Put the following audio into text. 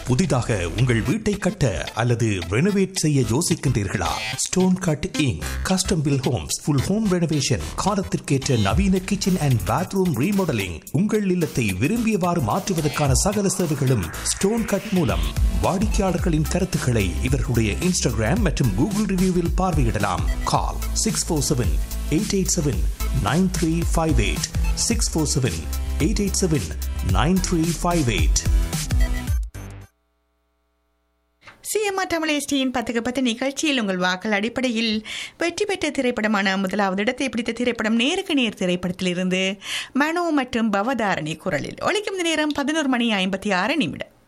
புதிதாக உங்கள் வீட்டை கட்ட அல்லது ரெனோவேட் செய்ய யோசிக்கின்றீர்களா? Stone cut ink custom bill Holmes full home renovation, காலத்திற்கேற்ற நவீன கிச்சன் அண்ட் பாத்ரூம் ரீமாடலிங், உங்கள் இல்லத்தை விரும்பியவாறு மாற்றுவதற்கான சகல சேவைகளும் ஸ்டோன் கட் மூலம். வாடிக்கையாளர்களின் கருத்துக்களை இவர்களுடைய இன்ஸ்டாகிராம் மற்றும் கூகுள் ரிவ்யூவில் பார்வையிடலாம். கால் 647-887-9358 647-887-9358. சிஎம்ஆர் தமிழ் எஸ்டியின் 10 நிகழ்ச்சியில் உங்கள் வாக்கள் அடிப்படையில் வெற்றி பெற்ற திரைப்படமான முதலாவது இடத்தை பிடித்த திரைப்படம் நேருக்கு நேர் திரைப்படத்திலிருந்து மனோ மற்றும் பவதாரணி குரலில் ஒலிக்கும் நேரம் 11:56.